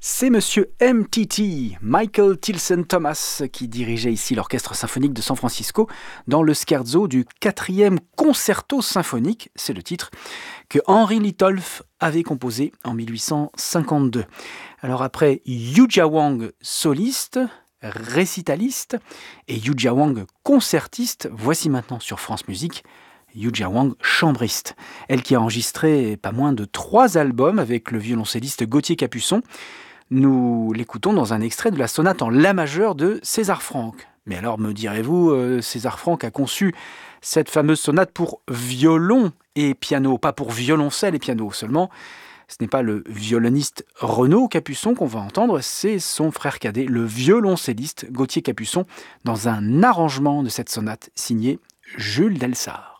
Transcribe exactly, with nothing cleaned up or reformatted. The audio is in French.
C'est Monsieur M T T, Michael Tilson Thomas, qui dirigeait ici l'Orchestre symphonique de San Francisco dans le scherzo du quatrième concerto symphonique, c'est le titre, que Henry Litolff avait composé en mille huit cent cinquante-deux. Alors après Yujia Wang, soliste, récitaliste, et Yujia Wang, concertiste, voici maintenant sur France Musique Yujia Wang, chambriste. Elle qui a enregistré pas moins de trois albums avec le violoncelliste Gauthier Capuçon. Nous l'écoutons dans un extrait de la sonate en la majeur de César Franck. Mais alors, me direz-vous, euh, César Franck a conçu cette fameuse sonate pour violon et piano, pas pour violoncelle et piano seulement. Ce n'est pas le violoniste Renaud Capuçon qu'on va entendre, c'est son frère cadet, le violoncelliste Gauthier Capuçon, dans un arrangement de cette sonate signé Jules Delsart.